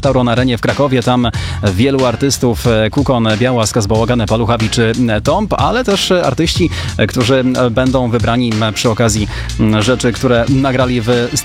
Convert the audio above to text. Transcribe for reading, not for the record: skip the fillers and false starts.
Tauron Arenie w Krakowie. Tam wielu artystów: Kukon, Białas, Bałagany, Paluchawi czy Tomp, ale też artyści, którzy będą wybrani przy okazji rzeczy, które nagrali w